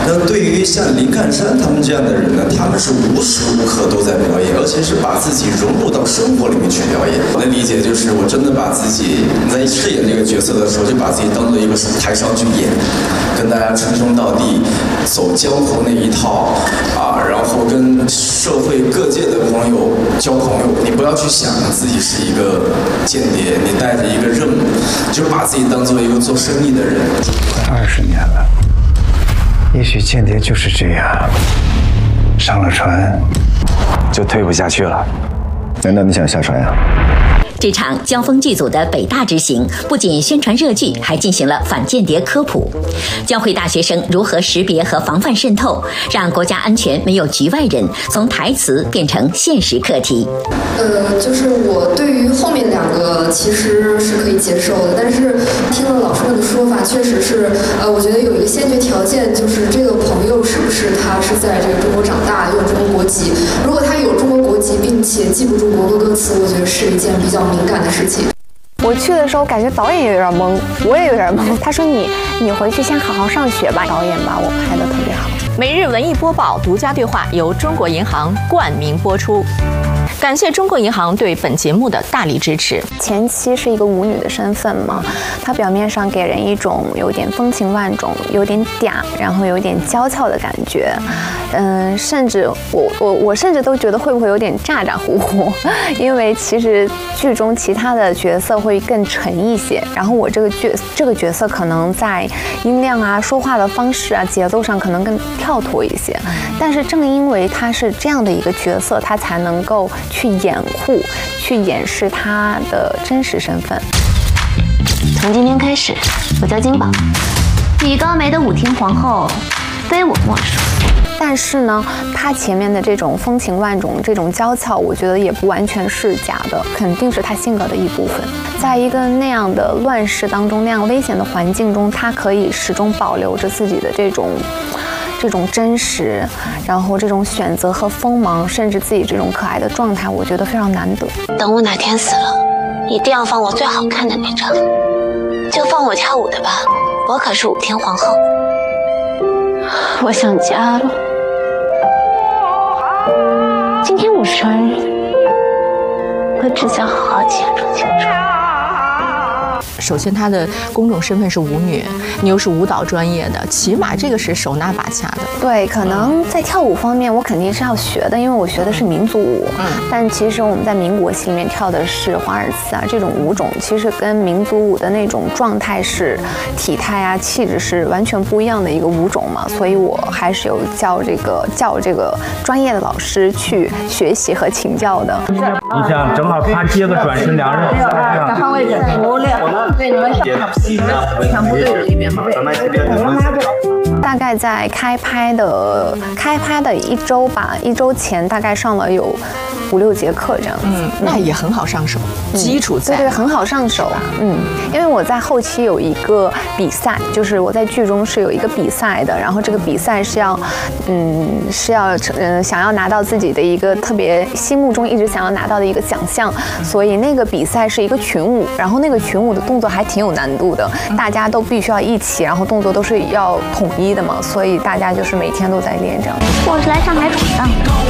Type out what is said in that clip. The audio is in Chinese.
那对于像林汉山他们这样的人呢，他们是无时无刻都在表演，而且是把自己融入到生活里面去表演。我的理解就是，我真的把自己在饰演这个角色的时候，就把自己当做一个台上去演，跟大家称兄道弟，走江湖那一套啊，然后跟社会各界的朋友交朋友。你不要去想自己是一个间谍，你带着一个任务，就把自己当做一个做生意的人。 快20年了，也许间谍就是这样，上了船就退不下去了。难道你想下船呀？ 这场交锋剧组的北大之行，不仅宣传热剧，还进行了反间谍科普，教会大学生如何识别和防范渗透，让国家安全没有局外人从台词变成现实课题。 就是我对于后面2个其实是可以接受的，但是听了老师们的说法，确实是我觉得有一个先决条件，就是这个朋友是不是他是在这个中国长大，有中国国籍。如果他有中国国籍，并且记不住国歌歌词，我觉得是一件比较敏感的事情。 我去的时候感觉导演也有点懵，我也有点懵。他说你回去先好好上学吧。导演把我拍得特别好。 每日文艺播报独家对话由中国银行冠名播出。感谢中国银行对本节目的大力支持。 前期是一个舞女的身份嘛，她表面上给人一种有点风情万种、有点嗲，然后有点娇俏的感觉。甚至我甚至都觉得会不会有点咋咋呼呼，因为其实剧中其他的角色会更沉一些，然后我这个角色可能在音量啊、说话的方式啊、节奏上可能更跳脱一些。但是正因为他是这样的一个角色，他才能够去掩护、去掩饰他的真实身份。 从今天开始，我叫金宝，以高梅的舞厅皇后，非我莫属。 但是呢，他前面的这种风情万种、这种娇俏，我觉得也不完全是假的，肯定是他性格的一部分。在一个那样的乱世当中、那样危险的环境中，他可以始终保留着自己的这种真实，然后这种选择和锋芒，甚至自己这种可爱的状态，我觉得非常难得。 等我哪天死了，一定要放我最好看的那张，就放我跳舞的吧，我可是舞厅皇后。我想家了。今天我生日，我只想好好庆祝庆祝。 首先，她的公众身份是舞女，你又是舞蹈专业的，起码这个是手拿把掐的。 对，可能在跳舞方面，我肯定是要学的，因为我学的是民族舞。但其实我们在民国戏里面跳的是华尔兹啊，这种舞种其实跟民族舞的那种状态是、体态啊、气质是完全不一样的一个舞种嘛，所以我还是有叫这个专业的老师去学习和请教的。 你想正好他接个转身，2人换位置，对你们全部队伍里面嘛。 大概在开拍的1周吧，1周前大概上了有5、6节课这样子。 那也很好上手，基础在。 对，很好上手。因为我在后期有一个比赛，就是我在剧中是有一个比赛的，然后这个比赛是要想要拿到自己的一个特别心目中一直想要拿到的一个奖项，所以那个比赛是一个群舞，然后那个群舞的动作还挺有难度的，大家都必须要一起，然后动作都是要统一的嘛，所以大家就是每天都在练这样。 我是来上台闯荡的。